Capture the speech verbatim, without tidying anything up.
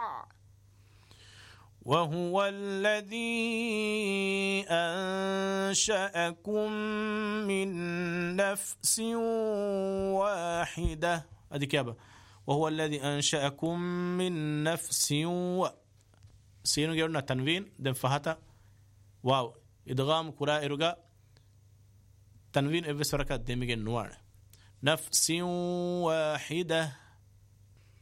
وهو الذي أنشأكم من نفس واحدة. أديك يابا وهو الذي أنشأكم من نفس و سينو جرنا تنوين دم فهتا واو إدغام كراء رجا تنوين إبس ركات دمج النوار نفس واحدة